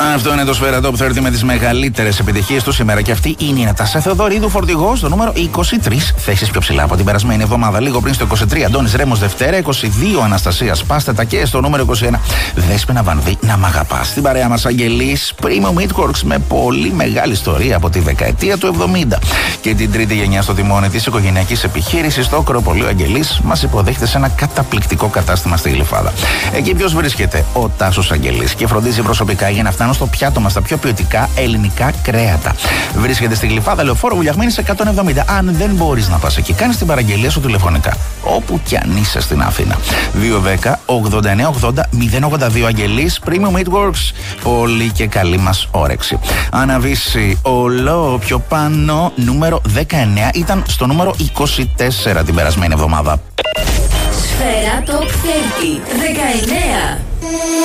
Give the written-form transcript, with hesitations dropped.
Αυτό είναι το Σφαίρα Top 30 με τις μεγαλύτερες επιτυχίες του σήμερα. Και αυτή είναι η Νατάσα Θεοδωρίδου Φορτηγό στο νούμερο 23. Θέσεις πιο ψηλά από την περασμένη εβδομάδα. Λίγο πριν στο 23, Αντώνης Ρέμος Δευτέρα. 22, Αναστασία Πάστετα. Και στο νούμερο 21, Δέσποινα Βανδύ, Να Μ' Αγαπάς. Στην παρέα μας Αγγελής, Premium Meatworks με πολύ μεγάλη ιστορία από τη δεκαετία του 70. Και την τρίτη γενιά στο τιμόνι της οικογενειακής επιχείρησης στο Ακροπολείο Αγγελής μας υποδέχεται σε ένα καταπληκτικό κατάστημα στη Γλυφάδα. Εκεί ποιος βρίσκεται? Ο Τάσος Αγγελής. Και φροντίζει προσωπικά για να φτάνουν στο πιάτο μας τα πιο ποιοτικά ελληνικά κρέατα. Βρίσκεται στη Γλυφάδα, Λεωφόρο Βουλιαγμένης 170. Αν δεν μπορείς να πας εκεί, κάνεις την παραγγελία σου τηλεφωνικά. Όπου κι αν είσαι στην Αθήνα. 210-8980-082 Αγγελής, Premium Meatworks. Πολύ και καλή μας όρεξη. Αναβήσει ολό πιο πάνω, νούμερο 19 ήταν στο νούμερο 24 την περασμένη εβδομάδα. Σφαίρα Top 30, 19.